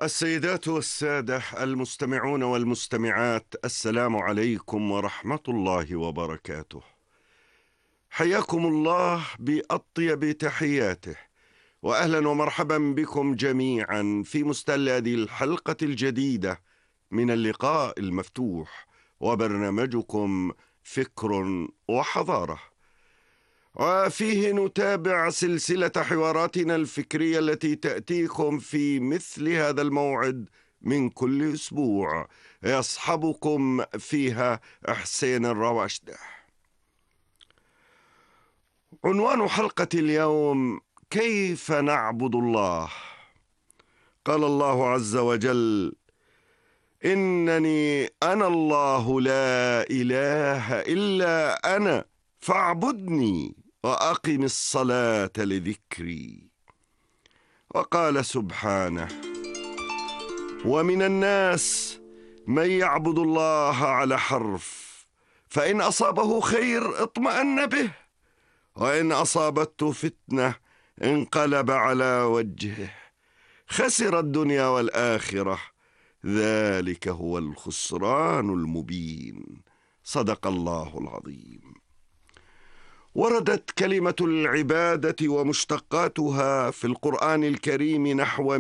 السيدات والسادة المستمعون والمستمعات، السلام عليكم ورحمة الله وبركاته. حياكم الله بأطيب تحياته، وأهلا ومرحبا بكم جميعا في مستهل هذه الحلقة الجديدة من اللقاء المفتوح وبرنامجكم فكر وحضارة، وفيه نتابع سلسلة حواراتنا الفكرية التي تأتيكم في مثل هذا الموعد من كل أسبوع، يصحبكم فيها حسين الرواشدة. عنوان حلقة اليوم: كيف نعبد الله؟ قال الله عز وجل: إنني أنا الله لا إله إلا أنا فاعبدني وأقم الصلاة لذكري. وقال سبحانه: ومن الناس من يعبد الله على حرف، فإن أصابه خير اطمأن به، وإن أصابته فتنة انقلب على وجهه، خسر الدنيا والآخرة، ذلك هو الخسران المبين. صدق الله العظيم. وردت كلمة العبادة ومشتقاتها في القرآن الكريم نحو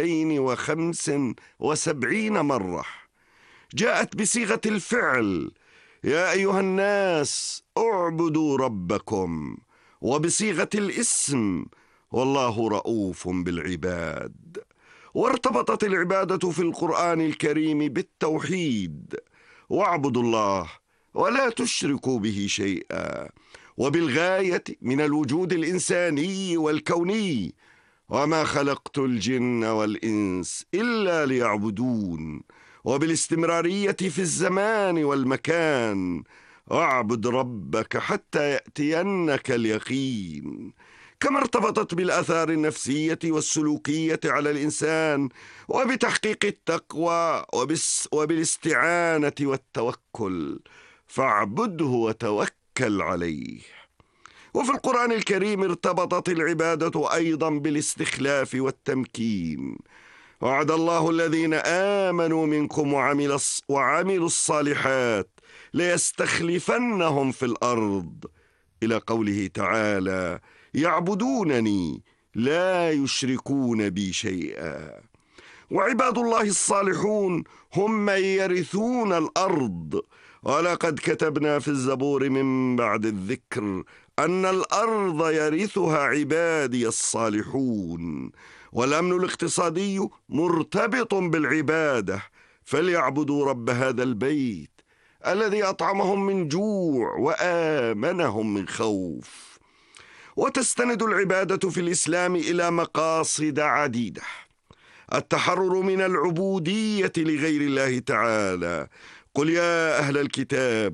275 مرة. جاءت بصيغة الفعل: يا أيها الناس اعبدوا ربكم، وبصيغة الاسم: والله رؤوف بالعباد. وارتبطت العبادة في القرآن الكريم بالتوحيد: واعبدوا الله ولا تشركوا به شيئا، وبالغاية من الوجود الإنساني والكوني: وما خلقت الجن والإنس إلا ليعبدون، وبالاستمرارية في الزمان والمكان: واعبد ربك حتى يأتينك اليقين. كما ارتبطت بالآثار النفسية والسلوكية على الإنسان وبتحقيق التقوى وبالاستعانة والتوكل: فاعبده وتوكل عليه. وفي القرآن الكريم ارتبطت العبادة أيضا بالاستخلاف والتمكين: وعد الله الذين آمنوا منكم وعملوا الصالحات ليستخلفنهم في الأرض، إلى قوله تعالى: يعبدونني لا يشركون بي شيئا. وعباد الله الصالحون هم من يرثون الأرض: ولقد كتبنا في الزبور من بعد الذكر أن الأرض يرثها عبادي الصالحون. والأمن الاقتصادي مرتبط بالعبادة: فليعبدوا رب هذا البيت الذي أطعمهم من جوع وآمنهم من خوف. وتستند العبادة في الإسلام إلى مقاصد عديدة: التحرر من العبودية لغير الله تعالى: قل يا أهل الكتاب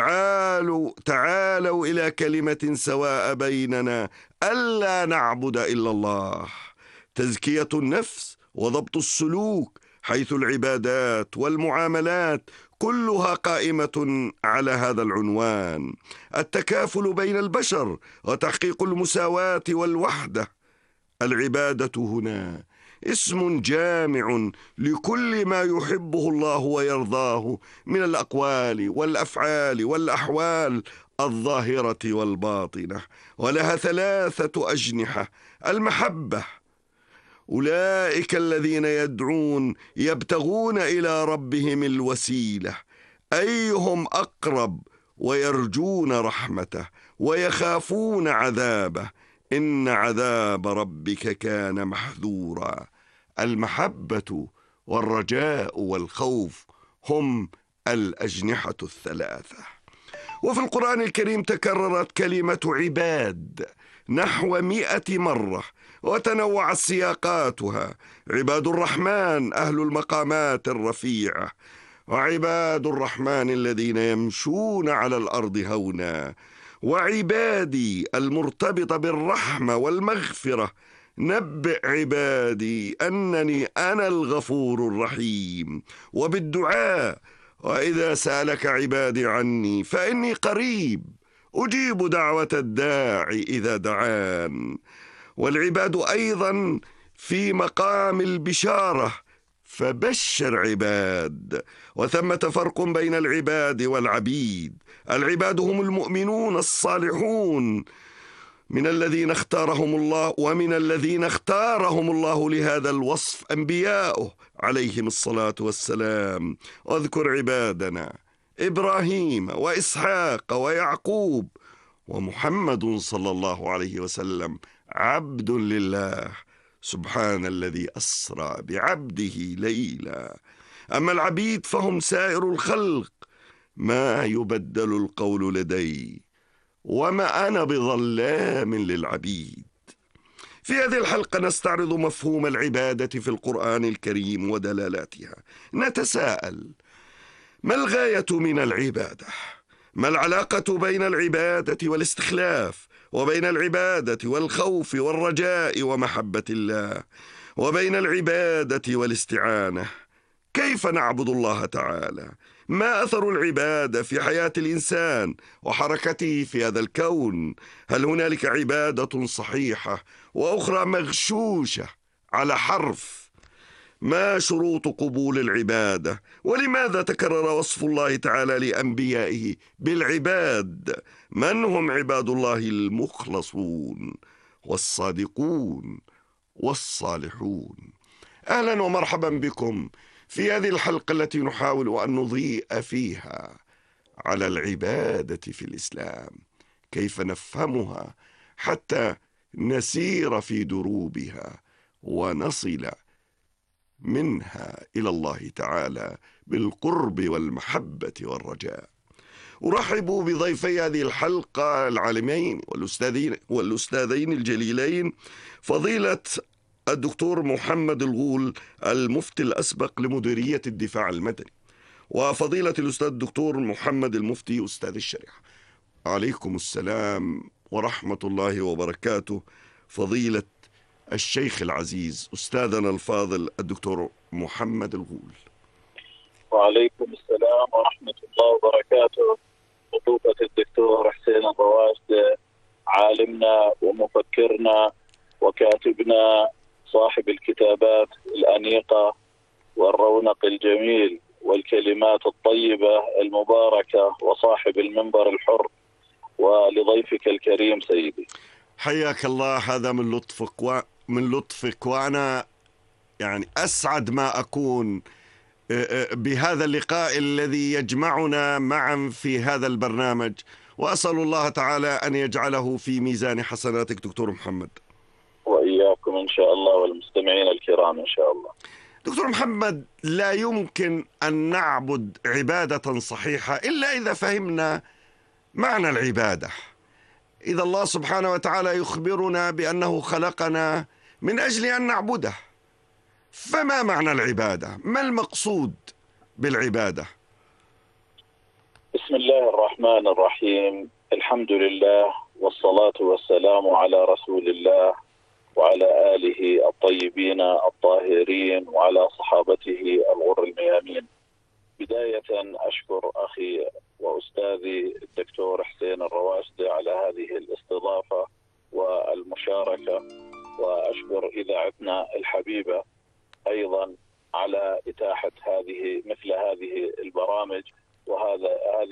تعالوا إلى كلمة سواء بيننا ألا نعبد إلا الله. تزكية النفس وضبط السلوك، حيث العبادات والمعاملات كلها قائمة على هذا العنوان: التكافل بين البشر وتحقيق المساواة والوحدة. العبادة هنا اسم جامع لكل ما يحبه الله ويرضاه من الأقوال والأفعال والأحوال الظاهرة والباطنة، ولها 3 أجنحة: المحبة: أولئك الذين يدعون يبتغون إلى ربهم الوسيلة أيهم أقرب، ويرجون رحمته ويخافون عذابه، إن عذاب ربك كان محذورا. المحبة والرجاء والخوف هم الأجنحة 3. وفي القرآن الكريم تكررت كلمة عباد نحو 100 مرة، وتنوعت سياقاتها: عباد الرحمن أهل المقامات الرفيعة، وعباد الرحمن الذين يمشون على الأرض هونا، وعبادي المرتبطة بالرحمة والمغفرة: نبئ عبادي أنني أنا الغفور الرحيم. وبالدعاء: وإذا سألك عبادي عني فإني قريب أجيب دعوة الداعي إذا دعان. والعباد أيضا في مقام البشارة: فبشر عباد. وثمة فرق بين العباد والعبيد. العباد هم المؤمنون الصالحون من الذين اختارهم الله، ومن الذين اختارهم الله لهذا الوصف أنبياؤه عليهم الصلاة والسلام. واذكر عبادنا إبراهيم وإسحاق ويعقوب ومحمد صلى الله عليه وسلم عبد لله، سبحان الذي أسرى بعبده ليلا. أما العبيد فهم سائر الخلق، ما يبدل القول لدي وما أنا بظلام للعبيد. في هذه الحلقة نستعرض مفهوم العبادة في القرآن الكريم ودلالاتها. نتساءل: ما الغاية من العبادة؟ ما العلاقة بين العبادة والاستخلاف، وبين العبادة والخوف والرجاء ومحبة الله، وبين العبادة والاستعانة؟ كيف نعبد الله تعالى؟ ما أثر العبادة في حياة الإنسان وحركته في هذا الكون؟ هل هنالك عبادة صحيحة وأخرى مغشوشة على حرف؟ ما شروط قبول العبادة؟ ولماذا تكرر وصف الله تعالى لأنبيائه بالعباد؟ من هم عباد الله المخلصون والصادقون والصالحون؟ أهلا ومرحبا بكم في هذه الحلقة التي نحاول أن نضيء فيها على العبادة في الإسلام، كيف نفهمها حتى نسير في دروبها ونصل منها إلى الله تعالى بالقرب والمحبة والرجاء. أرحب بضيفي هذه الحلقة العالمين والأستاذين الجليلين، فضيلة الدكتور محمد الغول المفتي الأسبق لمديرية الدفاع المدني، وفضيلة الأستاذ الدكتور محمد المفتي أستاذ الشريعة. عليكم السلام ورحمة الله وبركاته فضيلة الشيخ العزيز أستاذنا الفاضل الدكتور محمد الغول. وعليكم السلام ورحمة الله وبركاته خطوبة الدكتور حسين الرواشد، عالمنا ومفكرنا وكاتبنا، صاحب الكتابات الأنيقة والرونق الجميل والكلمات الطيبة المباركة، وصاحب المنبر الحر، ولضيفك الكريم سيدي. حياك الله. هذا من لطفك وأنا يعني أسعد ما أكون بهذا اللقاء الذي يجمعنا معا في هذا البرنامج، وأسأل الله تعالى أن يجعله في ميزان حسناتك دكتور محمد، وإياكم إن شاء الله، والمستمعين الكرام إن شاء الله. دكتور محمد، لا يمكن أن نعبد عبادة صحيحة إلا إذا فهمنا معنى العبادة. إذا الله سبحانه وتعالى يخبرنا بأنه خلقنا من أجل أن نعبده، فما معنى العبادة؟ ما المقصود بالعبادة؟ بسم الله الرحمن الرحيم، الحمد لله والصلاة والسلام على رسول الله وعلى آله الطيبين الطاهرين وعلى صحابته الغر الميامين. بداية أشكر أخي وأستاذي الدكتور حسين الرواشد على هذه الاستضافة والمشاركة، وأشكر إذاعتنا الحبيبة